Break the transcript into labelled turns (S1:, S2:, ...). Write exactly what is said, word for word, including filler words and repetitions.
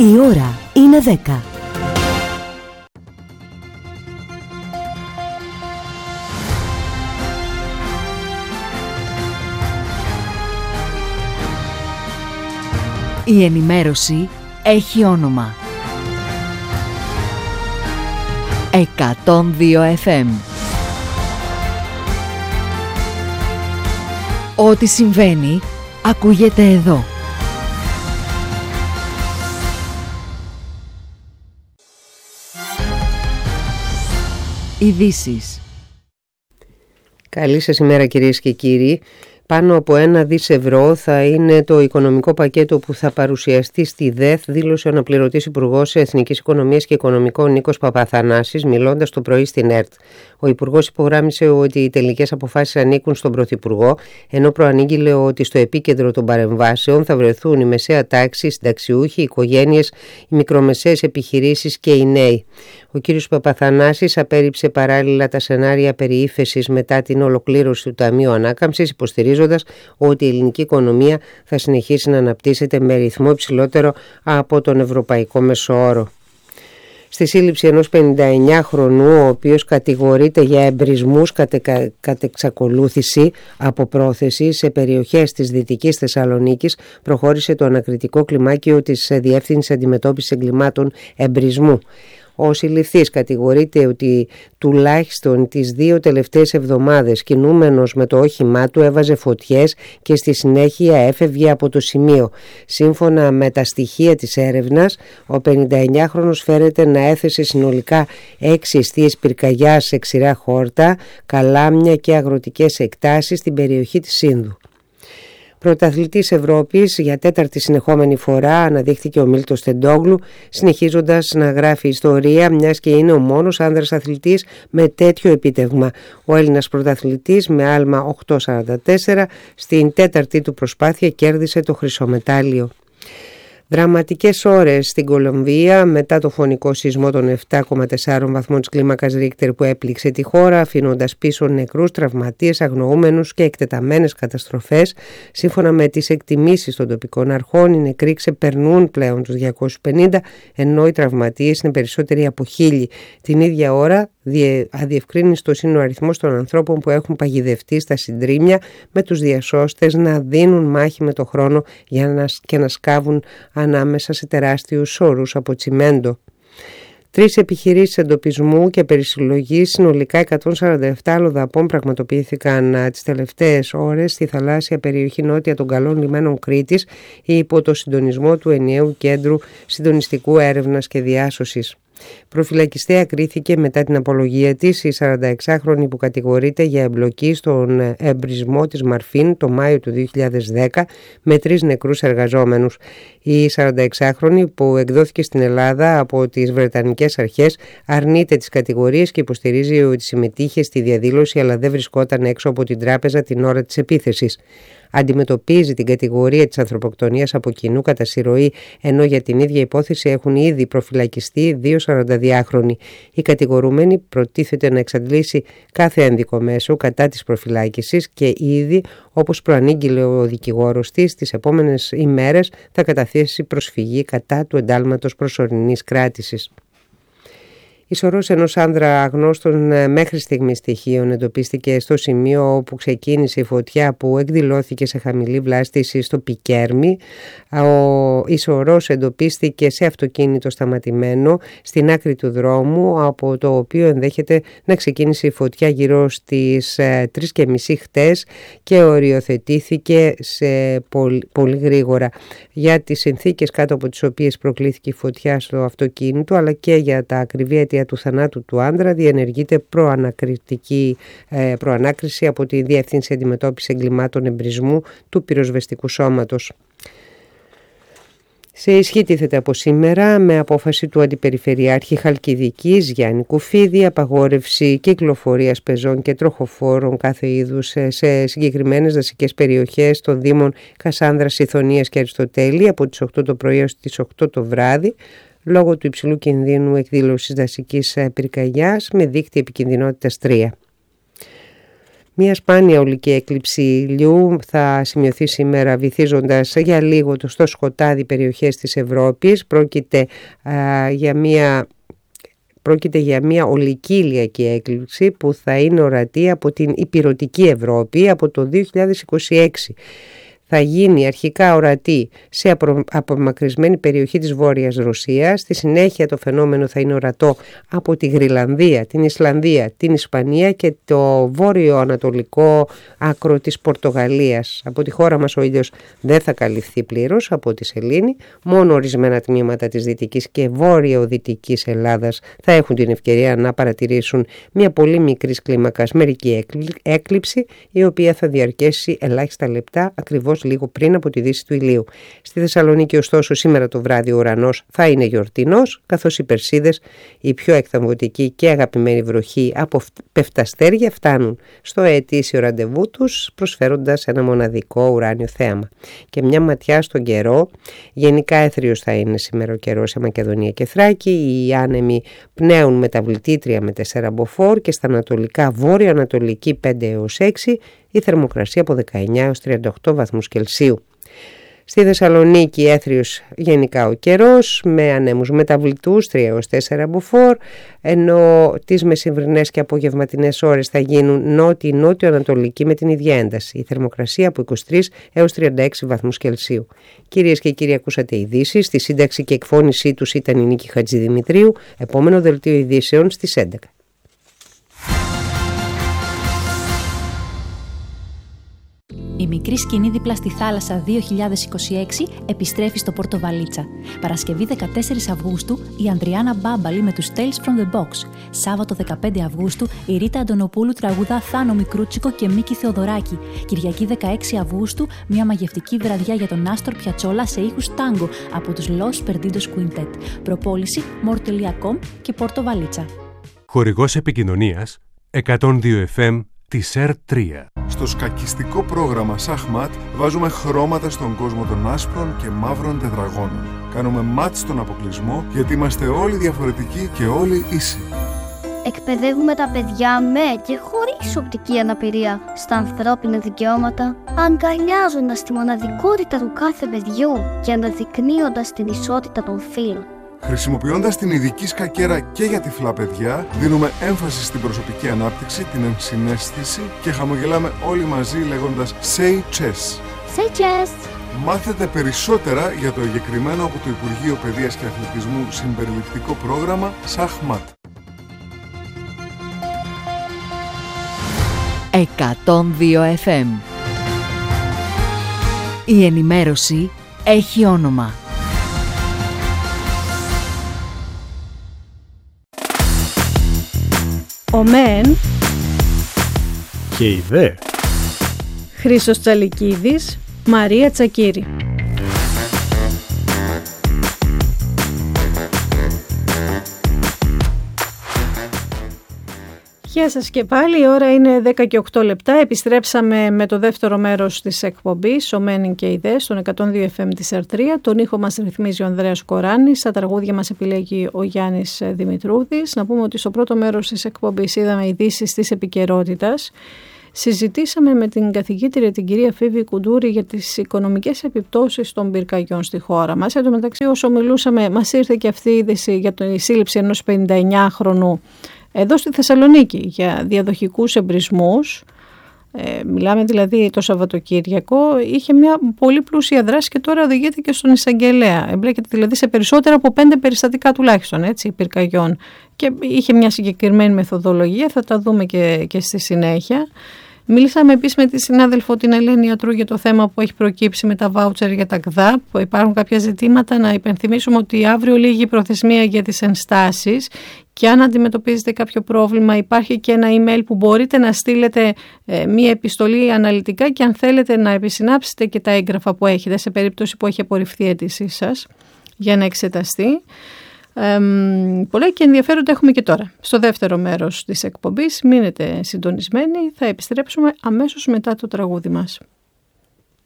S1: Η ώρα είναι δέκα. Η ενημέρωση έχει όνομα. εκατόν δύο εφ εμ. Ό,τι συμβαίνει ακούγεται εδώ. Ειδήσεις.
S2: Καλή σας ημέρα κυρίες και κύριοι. Πάνω από ένα δις ευρώ θα είναι το οικονομικό πακέτο που θα παρουσιαστεί στη ΔΕΘ, δήλωσε ο αναπληρωτής Υπουργός Εθνικής Οικονομίας και Οικονομικών Νίκος Παπαθανάσης, μιλώντας το πρωί στην ΕΡΤ. Ο Υπουργός υπογράμμισε ότι οι τελικές αποφάσεις ανήκουν στον Πρωθυπουργό, ενώ προανήγγειλε ότι στο επίκεντρο των παρεμβάσεων θα βρεθούν η μεσαία τάξη, οι συνταξιούχοι, οι οικογένειες, οι μικρομεσαίες επιχειρήσεις και οι νέοι. Ο κ. Παπαθανάσης απέρριψε παράλληλα τα σενάρια περί ύφεσης μετά την ολοκλήρωση του Ταμείου Ανάκαμψης, υποστηρίζοντας ότι η ελληνική οικονομία θα συνεχίσει να αναπτύσσεται με ρυθμό υψηλότερο από τον ευρωπαϊκό μεσοόρο. Στη σύλληψη ενός πενηνταεννιάχρονου, ο οποίος κατηγορείται για εμπρισμούς κατ' εξακολούθηση από πρόθεση σε περιοχές της Δυτικής Θεσσαλονίκης, προχώρησε το ανακριτικό κλιμάκιο της Διεύθυνσης Αντιμετώπισης Εγκλημάτων Εμπρισμού. Ο συλληφθής κατηγορείται ότι τουλάχιστον τις δύο τελευταίες εβδομάδες, κινούμενος με το όχημά του, έβαζε φωτιές και στη συνέχεια έφευγε από το σημείο. Σύμφωνα με τα στοιχεία της έρευνας, ο πενηνταεννιάχρονος φέρεται να έθεσε συνολικά έξι εστίες πυρκαγιάς σε ξηρά χόρτα, καλάμια και αγροτικές εκτάσεις στην περιοχή της Σύνδου. Πρωταθλητής Ευρώπης για τέταρτη συνεχόμενη φορά αναδείχθηκε ο Μίλτος Τεντόγλου, συνεχίζοντας να γράφει ιστορία, μιας και είναι ο μόνος άνδρας αθλητής με τέτοιο επίτευγμα. Ο Έλληνας πρωταθλητής με άλμα οκτώ σαράντα τέσσερα στην τέταρτη του προσπάθεια κέρδισε το χρυσομετάλλιο. Δραματικές ώρες στην Κολομβία μετά το φωνικό σεισμό των επτά κόμμα τέσσερα βαθμών της κλίμακας Ρίκτερ που έπληξε τη χώρα, αφήνοντας πίσω νεκρούς, τραυματίες, αγνοούμενους και εκτεταμένες καταστροφές. Σύμφωνα με τις εκτιμήσεις των τοπικών αρχών, οι νεκροί ξεπερνούν πλέον τους διακόσιους πενήντα, ενώ οι τραυματίες είναι περισσότεροι από χίλιοι. Την ίδια ώρα, αδιευκρίνιστος είναι ο αριθμός των ανθρώπων που έχουν παγιδευτεί στα συντρίμμια, με τους διασώστες να δίνουν μάχη με το χρόνο για να, και να σκάβουν ανάμεσα σε τεράστιους όρους από τσιμέντο. Τρεις επιχειρήσεις εντοπισμού και περισυλλογής, συνολικά εκατόν σαράντα επτά αλλοδαπών, πραγματοποιήθηκαν τις τελευταίες ώρες στη θαλάσσια περιοχή νότια των καλών λιμένων Κρήτης υπό το συντονισμό του ενιαίου κέντρου συντονιστικού έρευνας και διάσωσης. Προφυλακιστέα κρίθηκε μετά την απολογία της η σαρανταεξάχρονη που κατηγορείται για εμπλοκή στον εμπρισμό της Μαρφίν το Μάιο του δύο χιλιάδες δέκα με τρεις νεκρούς εργαζόμενους. Η σαρανταεξάχρονη που εκδόθηκε στην Ελλάδα από τις Βρετανικές αρχές αρνείται τις κατηγορίες και υποστηρίζει ότι συμμετείχε στη διαδήλωση αλλά δεν βρισκόταν έξω από την τράπεζα την ώρα της επίθεσης. Αντιμετωπίζει την κατηγορία της ανθρωποκτονίας από κοινού κατά συρροή, ενώ για την ίδια υπόθεση έχουν ήδη προφυλακιστεί δύο σαρανταδυάχρονοι. Η κατηγορούμενη προτίθεται να εξαντλήσει κάθε ένδικο μέσο κατά της προφυλάκησης και ήδη, όπως προανήγγειλε ο δικηγόρος της, τις επόμενες ημέρες θα καταθέσει προσφυγή κατά του εντάλματος προσωρινής κράτησης. Η σωρός ενός άνδρα αγνώστων μέχρι στιγμής στοιχείων εντοπίστηκε στο σημείο όπου ξεκίνησε η φωτιά που εκδηλώθηκε σε χαμηλή βλάστηση στο Πικέρμι. Η σωρός εντοπίστηκε σε αυτοκίνητο σταματημένο στην άκρη του δρόμου, από το οποίο ενδέχεται να ξεκίνησε η φωτιά γύρω στις τρεις και μισή χτες και οριοθετήθηκε σε πολύ, πολύ γρήγορα. Για τις συνθήκες κάτω από τις οποίες προκλήθηκε η φωτιά στο αυτοκίνητο αλλά και για τα ακριβή αιτία του θανάτου του άντρα διενεργείται προανακριτική ε, προανάκριση από τη Διεύθυνση Αντιμετώπισης Εγκλημάτων Εμπρισμού του Πυροσβεστικού Σώματος. Σε ισχύ τίθεται από σήμερα με απόφαση του Αντιπεριφερειάρχη Χαλκιδικής Γιάννη Κουφίδη απαγόρευση κυκλοφορίας πεζών και τροχοφόρων κάθε είδους σε συγκεκριμένες δασικές περιοχές των Δήμων Κασάνδρας, Ιθωνίας και Αριστοτέλη από τις οκτώ το πρωί έως τις οκτώ το βράδυ, λόγω του υψηλού κινδύνου εκδήλωσης δασικής πυρκαγιάς με δείκτη επικινδυνότητας τρία. Μια σπάνια ολική έκλειψη ηλιού θα σημειωθεί σήμερα βυθίζοντας για λίγο το στο σκοτάδι περιοχές της Ευρώπης. Πρόκειται α, για μια... Πρόκειται για μια ολική ηλιακή έκλειψη που θα είναι ορατή από την ηπειρωτική Ευρώπη από το δύο χιλιάδες είκοσι έξι. Θα γίνει αρχικά ορατή σε απομακρυσμένη περιοχή της Βόρειας Ρωσίας. Στη συνέχεια το φαινόμενο θα είναι ορατό από τη Γρυλανδία, την Ισλανδία, την Ισπανία και το βόρειο-ανατολικό άκρο της Πορτογαλίας. Από τη χώρα μας ο ήλιος δεν θα καλυφθεί πλήρως από τη σελήνη. Μόνο ορισμένα τμήματα της δυτικής και βόρειο-δυτικής Ελλάδας θα έχουν την ευκαιρία να παρατηρήσουν μια πολύ μικρής κλίμακας μερική έκλειψη, η οποία θα διαρκέσει ελάχιστα λεπτά, ακριβώς λίγο πριν από τη δύση του ηλίου. Στη Θεσσαλονίκη, ωστόσο, σήμερα το βράδυ ο ουρανός θα είναι γιορτινός, καθώς οι Περσίδες, η πιο εκθαμβωτική και αγαπημένη βροχή από πεφταστέρια, φτάνουν στο ετήσιο ραντεβού τους, προσφέροντας ένα μοναδικό ουράνιο θέαμα. Και μια ματιά στον καιρό. Γενικά έθριος θα είναι σήμερα ο καιρός σε Μακεδονία και Θράκη. Οι άνεμοι πνέουν μεταβλητή τρία με τέσσερα μποφόρ και στα ανατολικά βόρειο-ανατολική πέντε έως έξι. Η θερμοκρασία από δεκαεννιά έως τριάντα οκτώ βαθμούς Κελσίου. Στη Θεσσαλονίκη έθριος γενικά ο καιρός με ανέμους μεταβλητούς τρία έως τέσσερα μποφόρ, ενώ τις μεσημβρινές και απογευματινές ώρες θα γίνουν νότιο-νότιο-ανατολική με την ίδια ένταση. Η θερμοκρασία από είκοσι τρεις έως τριάντα έξι βαθμούς Κελσίου. Κυρίες και κύριοι, ακούσατε ειδήσεις. Στη σύνταξη και εκφώνησή τους ήταν η Νίκη Χατζηδημητρίου. Επόμενο δελτίο ειδήσεων στις έντεκα.
S3: Η μικρή σκηνή δίπλα στη θάλασσα δύο χιλιάδες είκοσι έξι επιστρέφει στο Πορτοβαλίτσα. Παρασκευή δεκατέσσερις Αυγούστου η Ανδριάννα Μπάμπαλη με τους Tales from the Box. Σάββατο δεκαπέντε Αυγούστου η Ρίτα Αντωνοπούλου τραγουδά Θάνο Μικρούτσικο και Μίκη Θεοδωράκη. Κυριακή δεκαέξι Αυγούστου μια μαγευτική βραδιά για τον Άστορ Πιατσόλα σε ήχους τάγκο από τους Los Perdidos Quintet. Προπόληση μορ τελεία κομ και Πορτοβαλίτσα.
S4: Χορηγός επικοινωνίας εκατόν δύο εφ εμ της ερ τρία.
S5: Στο σκακιστικό πρόγραμμα Σαχμάτ βάζουμε χρώματα στον κόσμο των άσπρων και μαύρων τετραγώνων. Κάνουμε μάτ στον αποκλεισμό γιατί είμαστε όλοι διαφορετικοί και όλοι ίσοι.
S6: Εκπαιδεύουμε τα παιδιά με και χωρίς οπτική αναπηρία στα ανθρώπινα δικαιώματα, αγκαλιάζοντας τη μοναδικότητα του κάθε παιδιού και αναδεικνύοντας την ισότητα των φύλων.
S5: Χρησιμοποιώντας την ειδική σκακέρα και για τυφλά παιδιά, δίνουμε έμφαση στην προσωπική ανάπτυξη, την ενσυναίσθηση και χαμογελάμε όλοι μαζί λέγοντας Say Chess.
S6: Say Chess!
S5: Μάθετε περισσότερα για το εγκεκριμένο από το Υπουργείο Παιδείας και Αθλητισμού συμπεριληπτικό πρόγραμμα Σαχμάτ.
S1: εκατόν δύο εφ εμ. Η ενημέρωση έχει όνομα.
S7: Ο ΜΕΝ
S8: και η ΔΕ.
S7: Χρήστος Τσαλικίδης, Μαρία Τσακύρη. Γεια σας και πάλι, η ώρα είναι δέκα και οκτώ λεπτά. Επιστρέψαμε με το δεύτερο μέρος της εκπομπής, ο ΜΕΝ και η ΔΕ, στον εκατόν δύο εφ εμ της ερ τρία. Τον ήχο μας ρυθμίζει ο Ανδρέας Κοράνης, στα τραγούδια μας επιλέγει ο Γιάννης Δημητρούδης. Να πούμε ότι στο πρώτο μέρος της εκπομπής είδαμε ειδήσεις της επικαιρότητας. Συζητήσαμε με την καθηγήτρια την κυρία Φίβη Κουντούρη για τις οικονομικές επιπτώσεις των πυρκαγιών στη χώρα μας. Εν τω μεταξύ, όσο μιλούσαμε, μας ήρθε και αυτή η είδηση για τη σύλληψη ενός πενηνταεννιάχρονου εδώ στη Θεσσαλονίκη για διαδοχικούς εμπρισμούς. Ε, μιλάμε δηλαδή το Σαββατοκύριακο, είχε μια πολύ πλούσια δράση και τώρα οδηγείται και στον εισαγγελέα. Εμπλέκεται δηλαδή σε περισσότερα από πέντε περιστατικά τουλάχιστον, έτσι, πυρκαγιών. Και είχε μια συγκεκριμένη μεθοδολογία, θα τα δούμε και, και στη συνέχεια. Μίλησαμε επίσης με τη συνάδελφο την Ελένη Ιατρού για το θέμα που έχει προκύψει με τα βάουτσερ για τα ΚΔΑΠ, που υπάρχουν κάποια ζητήματα. Να υπενθυμίσουμε ότι αύριο λήγει η προθεσμία για τις ενστάσεις και αν αντιμετωπίζετε κάποιο πρόβλημα υπάρχει και ένα email που μπορείτε να στείλετε ε, μία επιστολή αναλυτικά και αν θέλετε να επισυνάψετε και τα έγγραφα που έχετε σε περίπτωση που έχει απορριφθεί η αίτησή σας για να εξεταστεί. Ε, πολλά και ενδιαφέροντα έχουμε και τώρα. Στο δεύτερο μέρος της εκπομπής μείνετε συντονισμένοι, θα επιστρέψουμε αμέσως μετά το τραγούδι μας.